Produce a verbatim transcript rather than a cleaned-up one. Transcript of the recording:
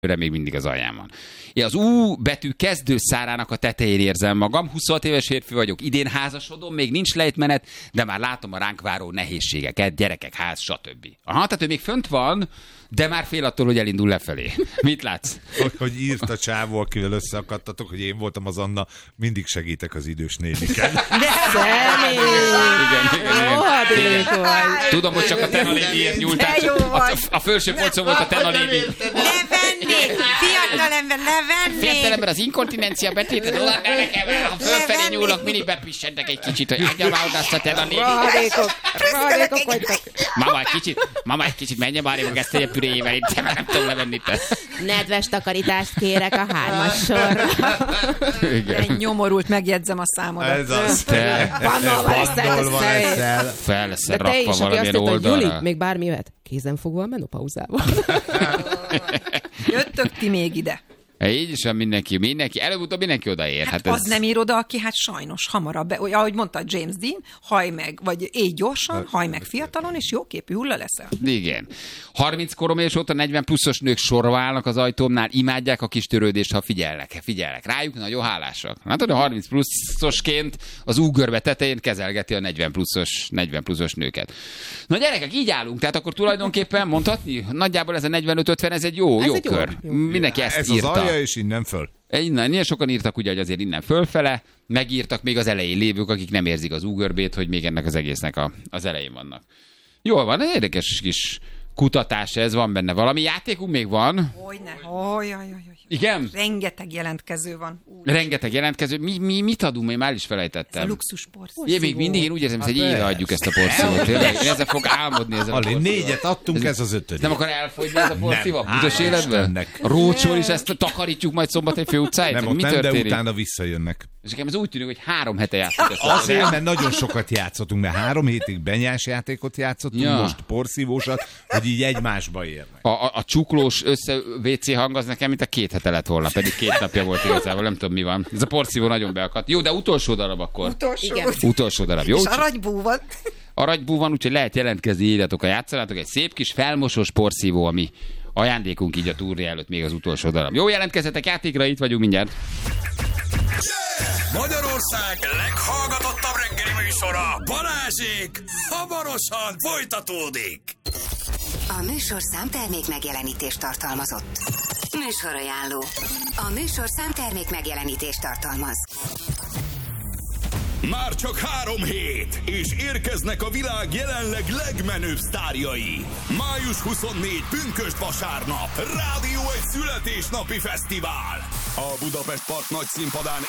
még mindig az alján van. Én az U betű kezdőszárának a tetején érzem magam, huszonhat éves férfi vagyok, idén házasodom, még nincs lejtmenet, de már látom a ránk váró nehézségeket, gyerekek, ház, stb. Aha, tehát ő még fönt van, de már fél attól, hogy elindul lefelé. Mit látsz? Hogy, hogy írt a csávó, akivel összeakadtatok, hogy én voltam az Anna, mindig segítek az idős néniken. De Szemi! Igen, igen, igen. Tudom, hogy csak a tenalédiért nyúltál. A, a felső polcon volt a tenalédi. Levennék! Fiatal ember, levennék! Fiatal ember, az inkontinencia betéted, oda nekem, ha fölfelé nyúlok, mindig bepissentek egy kicsit, hogy adja már oda azt a tenalédi. Rohadékok, rohadékok vagytok. Mama, egy kicsit, mama, egy kicsit menjen már, én ezt egy püréjével, én nem tudom levenni te. Nedves takarítást kérek a hármas sorra. Egy nyomorult, megjegyzem a számodat. Ez az. Te, Bannolva leszel, fel lesz de te rakva is, aki azt valamilyen mondta, hogy oldalra. Juli, még bármi jöhet. Kézen fogva a menopauzával. Jöttök ti még ide. Így is van mindenki, mindenki, előbb-utóbb mindenki odaér. Hát, Hát az ez... nem ír oda, aki hát sajnos hamarabb, be, ahogy mondta James Dean, haj meg, vagy éj gyorsan, haj meg fiatalon, és jóképű hulla leszel. Igen. harminc korom és óta negyven pluszos nők sorba állnak az ajtómnál, imádják a kis törődést, ha figyelnek, figyelnek rájuk, nagyon hálásak. Hát a harminc pluszosként az úgörbe tetején kezelgeti a negyven pluszos, negyven pluszos nőket. Na gyerekek, így állunk, tehát akkor tulajdonképpen mondhatni, nagyjából ez a negyvenöt ötven, ez egy jó, Ez jó egy jó, kör. jó. Mindenki ezt Ez írta. az alja, és innen föl. Innen, ilyen sokan írtak ugye, hogy azért innen fölfele, megírtak még az elején lévők, akik nem érzik az úgörbét, hogy még ennek az egésznek a, az elején vannak. Jól van, érdekes kis kutatás ez, van benne valami. Játékunk még van. Hogyne, hajjajajaj. Igen? Rengeteg jelentkező van. Ú, Rengeteg jelentkező. Mi, mi, mit adunk? Én már is ez a felejtettem. luxus porszívó. Én még mindig én úgy érzem, hogy egy éve adjuk ezt a porszívót. Tényleg, én ezzel fog álmodni ezen a Ali, porszívót. négyet adtunk, ez az ötödik. Nem akar elfogyni ez a porszívó a büdös Hála életben? Istennek. Rócsol is ezt takarítjuk majd Szombathely főutcáit? Nem, Mi ott nem, de történik? utána visszajönnek. És nekem ez úgy tűnik, hogy három hete játszunk ezt. Azért, mert nagyon sokat játszottunk, mert három hétig benyás játékot játszottunk, Ja. most porszívósat, hogy így egymásba érnek. A, a, a csuklós össze vé cé hang az nekem, mint a két hete lett volna, pedig két napja volt igazából, nem tudom mi van. Ez a porszívó nagyon beakadt. Jó, de utolsó darab akkor. Utolsó. Igen. Utolsó darab, jó? És aranybú van. Aranybú van, úgyhogy lehet jelentkezni, írjatok a játszanátok. Egy szép kis felmosós porszívó, ami ajándékunk így a túrja előtt még az utolsó darab. Jó, jelentkezzetek játékra, itt vagyunk mindjárt. Magyarország leghallgatottabb reggeli műsora, Balázsék, hamarosan folytatódik. A műsorszám termék megjelenítést tartalmazott. Műsorajánló. A műsorszám termék megjelenítést tartalmaz. Már csak három hét, és érkeznek a világ jelenleg legmenőbb sztárjai. május huszonnégy pünkösd vasárnap. Rádió egy születésnapi fesztivál. A Budapest Park nagy színpadán